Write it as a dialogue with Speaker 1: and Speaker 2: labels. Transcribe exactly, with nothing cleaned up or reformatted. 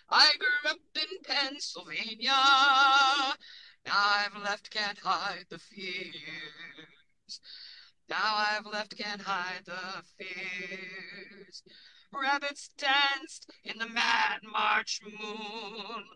Speaker 1: I grew up in Pennsylvania. Now I've left, can't hide the fears. Now I've left, can't hide the fears. Rabbits danced in the mad March moon.